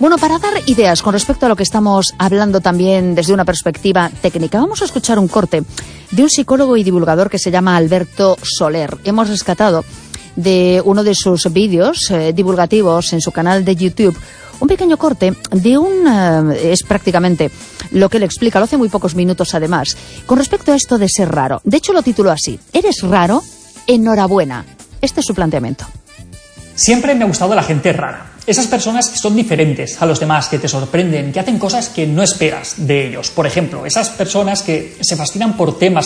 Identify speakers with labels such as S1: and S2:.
S1: Bueno, para dar ideas con respecto a lo que estamos hablando también desde una perspectiva técnica, vamos a escuchar un corte de un psicólogo y divulgador que se llama Alberto Soler. Hemos rescatado de uno de sus vídeos divulgativos en su canal de YouTube un pequeño corte de es prácticamente lo que él explica, lo hace muy pocos minutos además, con respecto a esto de ser raro. De hecho lo tituló así: ¿eres raro? Enhorabuena. Este es su planteamiento.
S2: Siempre me ha gustado la gente rara. Esas personas que son diferentes a los demás, que te sorprenden, que hacen cosas que no esperas de ellos. Por ejemplo, esas personas que se fascinan por temas